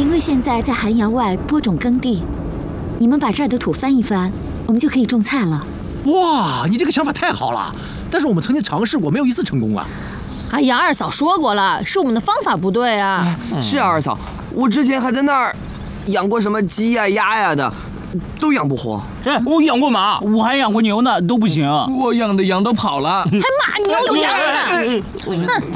因为现在在寒窑外播种耕地，你们把这儿的土翻一翻，我们就可以种菜了。 哇，你这个想法太好了！但是我们曾经尝试过，没有一次成功啊。 哎呀，二嫂说过了，是我们的方法不对啊。 是啊，二嫂，我之前还在那儿养过什么鸡呀、鸭呀的，都养不活。 我养过马，我还养过牛呢，都不行。 我养的羊都跑了， 还马牛有羊呢。